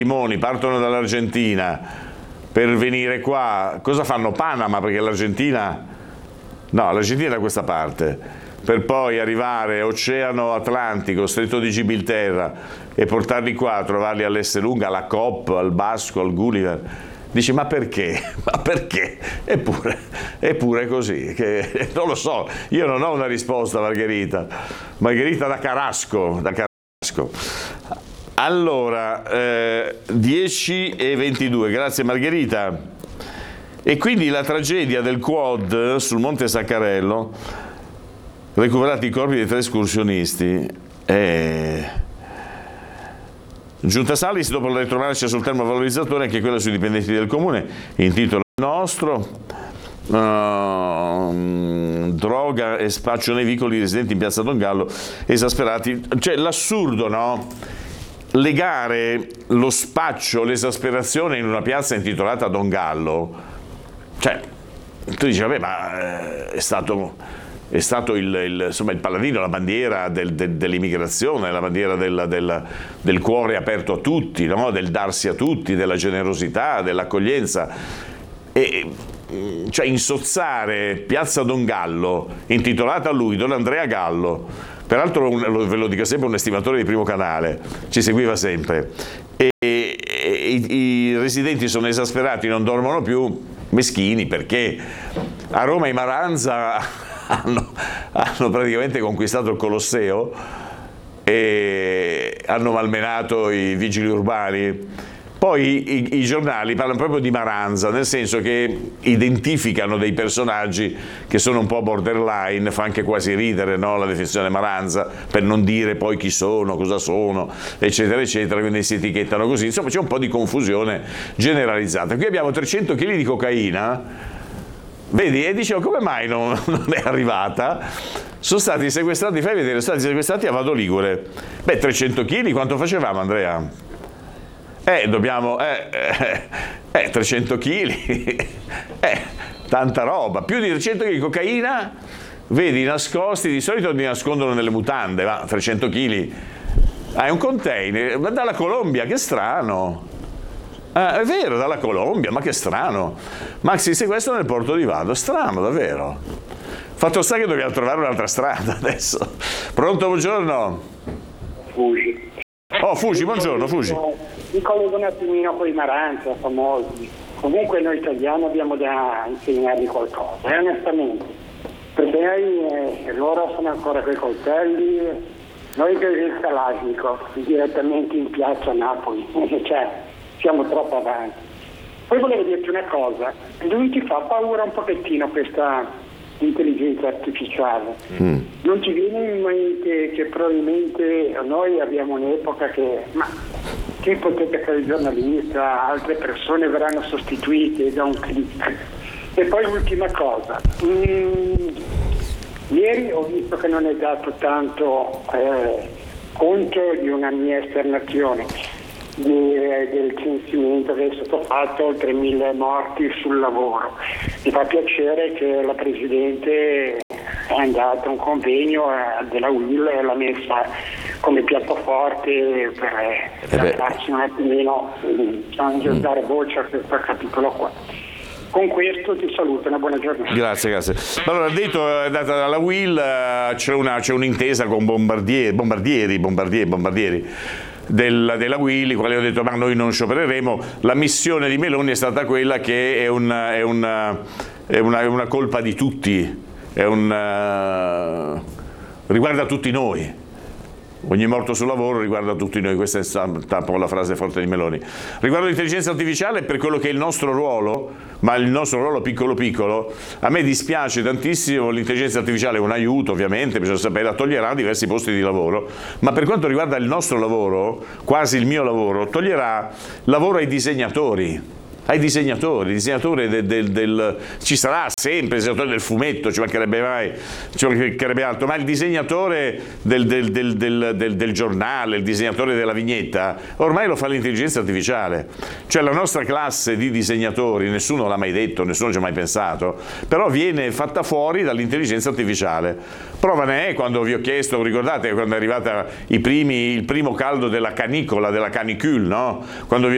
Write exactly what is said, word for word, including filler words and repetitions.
testimoni partono dall'Argentina per venire qua, cosa fanno? Panama, perché l'Argentina, no, l'Argentina è da questa parte, per poi arrivare Oceano Atlantico, Stretto di Gibilterra e portarli qua, trovarli all'Esselunga, alla Coop, al Basco, al Gulliver. Dici, ma perché? Ma perché? Eppure, eppure è così, che, non lo so, io non ho una risposta, Margherita. Margherita da Carasco, da Carasco. Allora, eh, dieci e ventidue, grazie Margherita. E quindi la tragedia del quad sul Monte Saccarello, recuperati i corpi dei tre escursionisti, è... Giunta Salis, dopo la retromarcia sul termovalorizzatore, anche quella sui dipendenti del comune, intitola il nostro, uh, droga e spaccio nei vicoli residenti in piazza Don Gallo, esasperati. Cioè l'assurdo, no? Legare lo spaccio, l'esasperazione in una piazza intitolata Don Gallo, cioè tu dici, vabbè, ma è stato... è stato il, il, insomma, il paladino, la bandiera del, del, dell'immigrazione, la bandiera del, del, del cuore aperto a tutti, no? Del darsi a tutti, della generosità, dell'accoglienza. E cioè insozzare piazza Don Gallo, intitolata a lui, Don Andrea Gallo, peraltro un, ve lo dico sempre, un estimatore di Primo Canale, ci seguiva sempre, e, e, e i, i residenti sono esasperati, non dormono più, meschini, perché a Roma i Maranza Hanno, hanno praticamente conquistato il Colosseo e hanno malmenato i vigili urbani. Poi i, i giornali parlano proprio di Maranza, nel senso che identificano dei personaggi che sono un po' borderline, fa anche quasi ridere, no? La definizione Maranza, per non dire poi chi sono, cosa sono, eccetera, eccetera, quindi si etichettano così. Insomma, c'è un po' di confusione generalizzata. Qui abbiamo trecento chili di cocaina. Vedi, e dicevo, come mai non, non è arrivata? Sono stati sequestrati, fai vedere, sono stati sequestrati a Vado Ligure. Beh, trecento chili, quanto facevamo, Andrea? Eh, dobbiamo, eh, eh, eh trecento chili, eh, tanta roba, più di trecento chili di cocaina, vedi, nascosti, di solito li nascondono nelle mutande, ma trecento chili, ah, è un container, ma dalla Colombia, che strano. Ah, è vero, dalla Colombia, ma che strano. Maxi sequestro nel porto di Vado, strano davvero. Fatto sta che dobbiamo trovare un'altra strada adesso. Pronto, buongiorno. Fugi. Oh, Fugi, buongiorno, Fugi. Mi collego un attimino con i Maranza, famosi. Comunque noi italiani abbiamo da insegnargli qualcosa, eh, onestamente. Perché noi, eh, loro sono ancora coi coltelli, noi che il Kalashnikov, direttamente in piazza a Napoli. Cioè, siamo troppo avanti. Poi volevo dirti una cosa, lui ti fa paura un pochettino questa intelligenza artificiale. Mm. Non ti viene in mente che probabilmente noi abbiamo un'epoca che, ma che potete fare il giornalista, altre persone verranno sostituite da un click. E poi l'ultima cosa, mm, ieri ho visto che non è dato tanto eh, conto di una mia esternazione. Di, del censimento che è stato fatto, oltre mille morti sul lavoro. Mi fa piacere che la Presidente è andata a un convegno della U I L e l'ha messa come piattoforte per, per farci un attimino mm. dare voce a questo capitolo qua. Con questo ti saluto, una buona giornata. Grazie, grazie. Allora, detto, è data dalla U I L, c'è, una, c'è un'intesa con bombardieri, bombardieri, bombardieri, bombardieri. Del, della U I L, i quali ho detto ma noi non sciopereremo. La missione di Meloni è stata quella che è, un, è, una, è, una, è una colpa di tutti, è un, uh, riguarda tutti noi. Ogni morto sul lavoro riguarda tutti noi, questa è stata un po' la frase forte di Meloni. Riguardo l'intelligenza artificiale, per quello che è il nostro ruolo, ma il nostro ruolo piccolo piccolo, a me dispiace tantissimo. L'intelligenza artificiale è un aiuto, ovviamente, bisogna sapere, toglierà diversi posti di lavoro, ma per quanto riguarda il nostro lavoro, quasi il mio lavoro, toglierà lavoro ai disegnatori. Ai disegnatori, disegnatore del, del, del, ci sarà sempre il disegnatore del fumetto, ci mancherebbe mai, ci mancherebbe altro, ma il disegnatore del, del, del, del, del, del giornale, il disegnatore della vignetta, ormai lo fa l'intelligenza artificiale. Cioè la nostra classe di disegnatori, nessuno l'ha mai detto, nessuno ci ha mai pensato, però viene fatta fuori dall'intelligenza artificiale. Prova ne è quando vi ho chiesto, ricordate quando è arrivata i primi, il primo caldo della canicola, della canicule, no? Quando vi